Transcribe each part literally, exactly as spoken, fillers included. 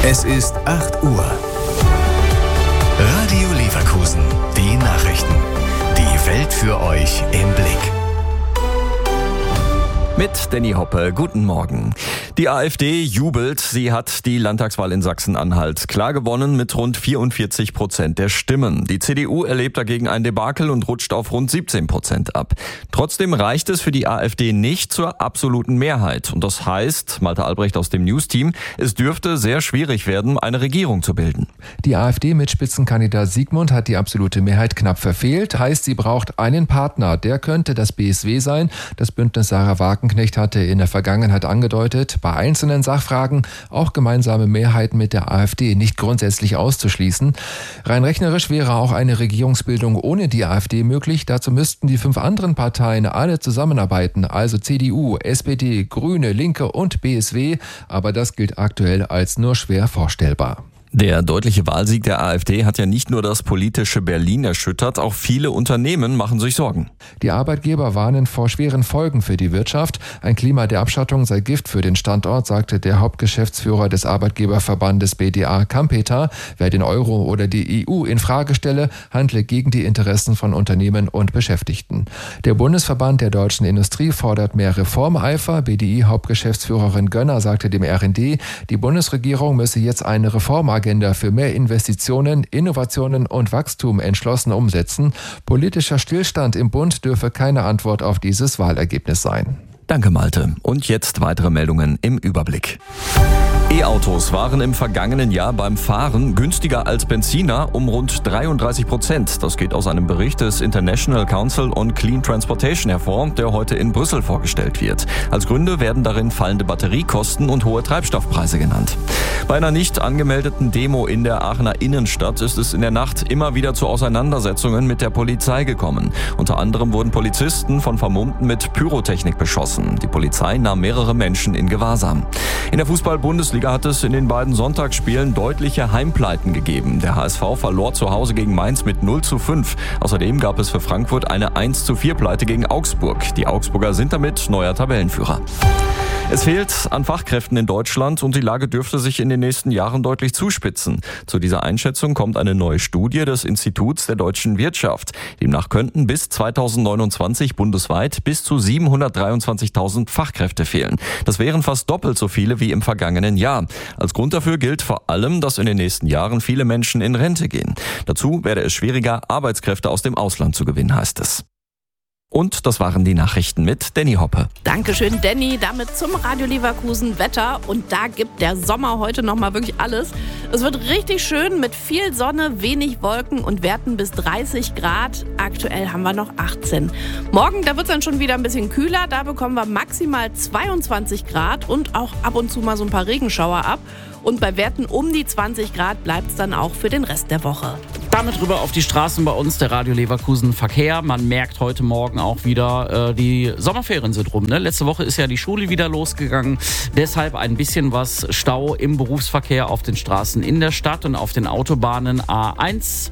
Es ist acht Uhr. Radio Leverkusen, die Nachrichten. Die Welt für euch im Blick. Mit Danny Hoppe, guten Morgen. Die AfD jubelt, sie hat die Landtagswahl in Sachsen-Anhalt klar gewonnen mit rund vierundvierzig Prozent der Stimmen. Die C D U erlebt dagegen ein Debakel und rutscht auf rund siebzehn Prozent ab. Trotzdem reicht es für die AfD nicht zur absoluten Mehrheit. Und das heißt, Malte Albrecht aus dem News-Team, es dürfte sehr schwierig werden, eine Regierung zu bilden. Die AfD mit Spitzenkandidat Siegmund hat die absolute Mehrheit knapp verfehlt. Heißt, sie braucht einen Partner. Der könnte das B S W sein. Das Bündnis Sarah Wagenknecht hatte in der Vergangenheit angedeutet, bei einzelnen Sachfragen auch gemeinsame Mehrheiten mit der AfD nicht grundsätzlich auszuschließen. Rein rechnerisch wäre auch eine Regierungsbildung ohne die AfD möglich. Dazu müssten die fünf anderen Parteien alle zusammenarbeiten, also C D U, S P D, Grüne, Linke und B S W. Aber das gilt aktuell als nur schwer vorstellbar. Der deutliche Wahlsieg der AfD hat ja nicht nur das politische Berlin erschüttert, auch viele Unternehmen machen sich Sorgen. Die Arbeitgeber warnen vor schweren Folgen für die Wirtschaft. Ein Klima der Abschottung sei Gift für den Standort, sagte der Hauptgeschäftsführer des Arbeitgeberverbandes B D A Kampeter. Wer den Euro oder die E U in Frage stelle, handle gegen die Interessen von Unternehmen und Beschäftigten. Der Bundesverband der deutschen Industrie fordert mehr Reformeifer. B D I-Hauptgeschäftsführerin Gönner sagte dem R N D, die Bundesregierung müsse jetzt eine Reformagenda Agenda für mehr Investitionen, Innovationen und Wachstum entschlossen umsetzen. Politischer Stillstand im Bund dürfe keine Antwort auf dieses Wahlergebnis sein. Danke, Malte. Und jetzt weitere Meldungen im Überblick. E-Autos waren im vergangenen Jahr beim Fahren günstiger als Benziner um rund dreiunddreißig Prozent. Das geht aus einem Bericht des International Council on Clean Transportation hervor, der heute in Brüssel vorgestellt wird. Als Gründe werden darin fallende Batteriekosten und hohe Treibstoffpreise genannt. Bei einer nicht angemeldeten Demo in der Aachener Innenstadt ist es in der Nacht immer wieder zu Auseinandersetzungen mit der Polizei gekommen. Unter anderem wurden Polizisten von Vermummten mit Pyrotechnik beschossen. Die Polizei nahm mehrere Menschen in Gewahrsam. In der Fußball-Bundesliga hat es in den beiden Sonntagsspielen deutliche Heimpleiten gegeben. Der H S V verlor zu Hause gegen Mainz mit null zu fünf. Außerdem gab es für Frankfurt eine eins zu vier Pleite gegen Augsburg. Die Augsburger sind damit neuer Tabellenführer. Es fehlt an Fachkräften in Deutschland und die Lage dürfte sich in den nächsten Jahren deutlich zuspitzen. Zu dieser Einschätzung kommt eine neue Studie des Instituts der deutschen Wirtschaft. Demnach könnten bis zweitausendneunundzwanzig bundesweit bis zu siebenhundertdreiundzwanzigtausend Fachkräfte fehlen. Das wären fast doppelt so viele wie im vergangenen Jahr. Als Grund dafür gilt vor allem, dass in den nächsten Jahren viele Menschen in Rente gehen. Dazu werde es schwieriger, Arbeitskräfte aus dem Ausland zu gewinnen, heißt es. Und das waren die Nachrichten mit Danny Hoppe. Dankeschön, Danny. Damit zum Radio Leverkusen Wetter. Und da gibt der Sommer heute nochmal wirklich alles. Es wird richtig schön mit viel Sonne, wenig Wolken und Werten bis dreißig Grad. Aktuell haben wir noch achtzehn. Morgen, da wird es dann schon wieder ein bisschen kühler. Da bekommen wir maximal zweiundzwanzig Grad und auch ab und zu mal so ein paar Regenschauer ab. Und bei Werten um die zwanzig Grad bleibt es dann auch für den Rest der Woche. Damit rüber auf die Straßen bei uns, der Radio Leverkusen Verkehr. Man merkt heute Morgen auch wieder, äh, die Sommerferien sind rum. Ne? Letzte Woche ist ja die Schule wieder losgegangen. Deshalb ein bisschen was Stau im Berufsverkehr auf den Straßen in der Stadt und auf den Autobahnen A eins.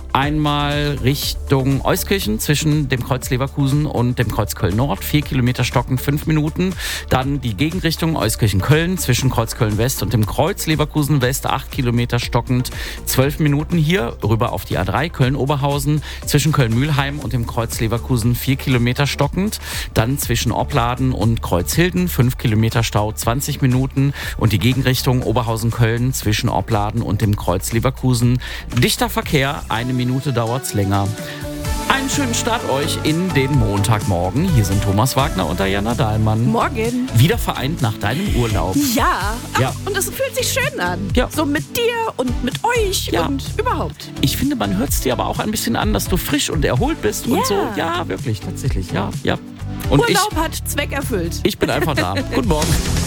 Einmal Richtung Euskirchen zwischen dem Kreuz Leverkusen und dem Kreuz Köln-Nord. Vier Kilometer stockend, fünf Minuten. Dann die Gegenrichtung Euskirchen-Köln zwischen Kreuz Köln-West und dem Kreuz Leverkusen-West. Acht Kilometer stockend, zwölf Minuten. Hier rüber auf die A drei Köln-Oberhausen zwischen Köln-Mühlheim und dem Kreuz Leverkusen. Vier Kilometer stockend. Dann zwischen Opladen und Kreuz-Hilden. Fünf Kilometer Stau, zwanzig Minuten. Und die Gegenrichtung Oberhausen-Köln zwischen Opladen und dem Kreuz Leverkusen. Dichter Verkehr, eine Minute. Minute dauert's länger. Einen schönen Start euch in den Montagmorgen. Hier sind Thomas Wagner und Diana Dahlmann. Morgen. Wieder vereint nach deinem Urlaub. Ja, ja. Und es fühlt sich schön an. Ja. So mit dir und mit euch ja. und überhaupt. Ich finde, man hört es dir aber auch ein bisschen an, dass du frisch und erholt bist ja. und so. Ja, wirklich, tatsächlich, ja. ja. Und Urlaub ich, hat Zweck erfüllt. Ich bin einfach da. Guten Morgen.